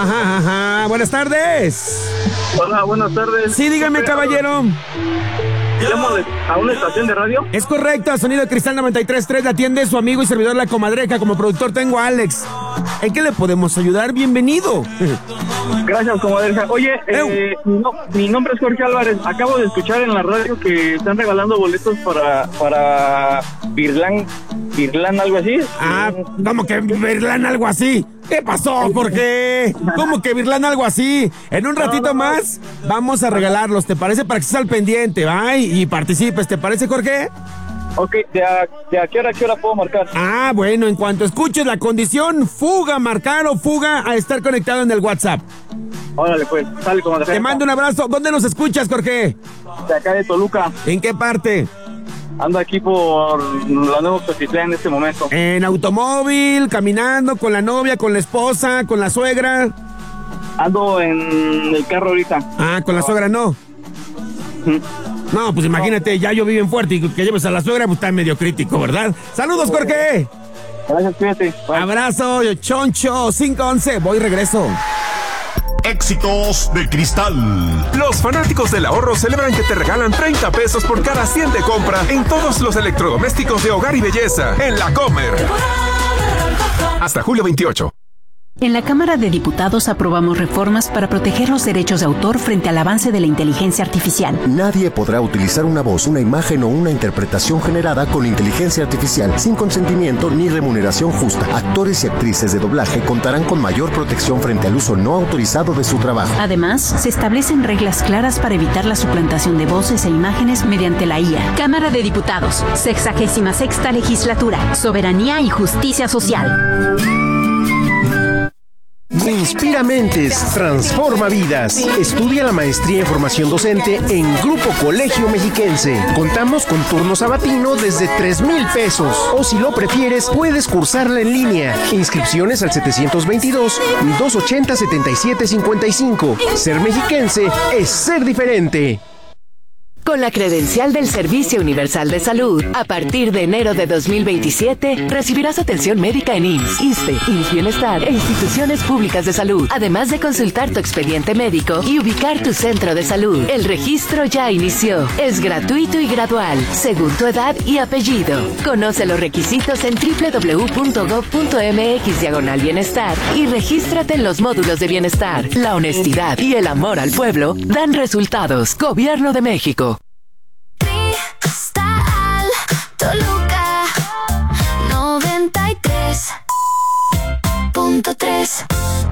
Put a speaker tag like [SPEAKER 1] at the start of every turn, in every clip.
[SPEAKER 1] Ajá. Buenas tardes.
[SPEAKER 2] Hola, buenas tardes.
[SPEAKER 1] Sí, dígame, caballero.
[SPEAKER 2] ¿Llamo a una estación de radio?
[SPEAKER 1] Es correcto, Sonido Cristal 93.3, le atiende su amigo y servidor La Comadreja. Como productor tengo a Alex. ¿En qué le podemos ayudar? Bienvenido.
[SPEAKER 2] Gracias, Comadreja. Oye, mi nombre es Jorge Álvarez. Acabo de escuchar en la radio que están regalando boletos para Virlán, algo así.
[SPEAKER 1] ¿Cómo que Virlán algo así? ¿Qué pasó, Jorge? ¿Cómo que Virlán algo así? En un ratito más vamos a regalarlos, ¿te parece? Para que estés al pendiente, ¿va? Y participes, ¿te parece, Jorge?
[SPEAKER 2] Ok, ¿de a qué hora puedo marcar?
[SPEAKER 1] Bueno, en cuanto escuches la condición, fuga, marcar o fuga a estar conectado en el WhatsApp.
[SPEAKER 2] Órale, pues, sale, Comadreja.
[SPEAKER 1] Te mando un abrazo. ¿Dónde nos escuchas, Jorge?
[SPEAKER 2] De acá de Toluca.
[SPEAKER 1] ¿En qué parte?
[SPEAKER 2] Ando aquí por la Nueva Xochitlán en este momento.
[SPEAKER 1] ¿En automóvil, caminando, con la novia, con la esposa, con la suegra?
[SPEAKER 2] Ando en el carro ahorita.
[SPEAKER 1] Con la suegra no. No, pues imagínate, ya yo vivo en Fuerte y que lleves a la suegra, pues está medio crítico, ¿verdad? ¡Saludos, Jorge!
[SPEAKER 2] Gracias, cuídate. Bye.
[SPEAKER 1] Abrazo, Choncho, 511, voy y regreso.
[SPEAKER 3] Éxitos de Cristal. Los fanáticos del ahorro celebran que te regalan 30 pesos por cada 100 de compra en todos los electrodomésticos de hogar y belleza en La Comer. Hasta julio 28.
[SPEAKER 4] En la Cámara de Diputados aprobamos reformas para proteger los derechos de autor frente al avance de la inteligencia artificial.
[SPEAKER 5] Nadie podrá utilizar una voz, una imagen o una interpretación generada con inteligencia artificial sin consentimiento ni remuneración justa. Actores y actrices de doblaje contarán con mayor protección frente al uso no autorizado de su trabajo.
[SPEAKER 4] Además, se establecen reglas claras para evitar la suplantación de voces e imágenes mediante la IA. Cámara de Diputados, 66ª Legislatura, Soberanía y Justicia Social.
[SPEAKER 6] Inspira mentes, transforma vidas. Estudia la maestría en formación docente en Grupo Colegio Mexiquense. Contamos con turno sabatino desde 3,000 pesos. O si lo prefieres, puedes cursarla en línea. Inscripciones al 722-280-7755. Ser mexiquense es ser diferente.
[SPEAKER 7] Con la credencial del Servicio Universal de Salud, a partir de enero de 2027, recibirás atención médica en IMSS, ISSSTE, IMSS Bienestar e instituciones públicas de salud, además de consultar tu expediente médico y ubicar tu centro de salud. El registro ya inició. Es gratuito y gradual, según tu edad y apellido. Conoce los requisitos en www.gov.mx/bienestar y regístrate en los módulos de bienestar. La honestidad y el amor al pueblo dan resultados. Gobierno de México.
[SPEAKER 8] Toluca 93.3.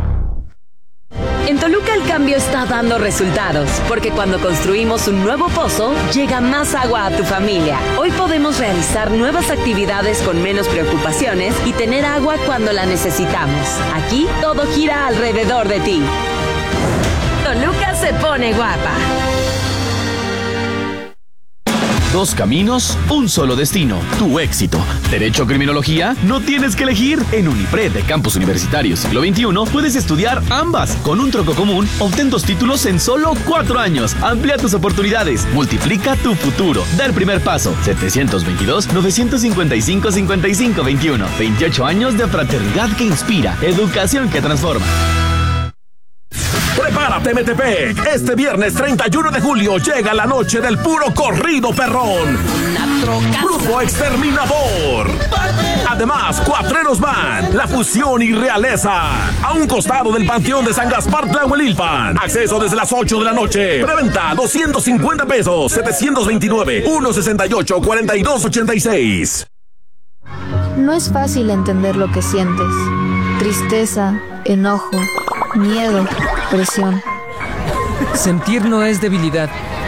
[SPEAKER 9] En Toluca el cambio está dando resultados, porque cuando construimos un nuevo pozo, llega más agua a tu familia. Hoy podemos realizar nuevas actividades con menos preocupaciones y tener agua cuando la necesitamos. Aquí todo gira alrededor de ti. Toluca se pone guapa.
[SPEAKER 10] Dos caminos, un solo destino, tu éxito. ¿Derecho o criminología? No tienes que elegir. En Unipred de Campus Universitario Siglo XXI puedes estudiar ambas. Con un tronco común, obtén 2 títulos en solo 4 años. Amplía tus oportunidades. Multiplica tu futuro. Da el primer paso. 722-955-5521. 28 años de fraternidad que inspira. Educación que transforma.
[SPEAKER 3] Prepárate, Metepec. Este viernes 31 de julio llega la noche del puro corrido perrón. Grupo Exterminador. Además, Cuatreros Band, La Fusión y Realeza. A un costado del Panteón de San Gaspar Tlahuelilpan. Acceso desde las 8 de la noche. Preventa 250 pesos. 729-168-4286.
[SPEAKER 11] No es fácil entender lo que sientes. Tristeza, enojo, miedo, presión.
[SPEAKER 12] Sentir no es debilidad,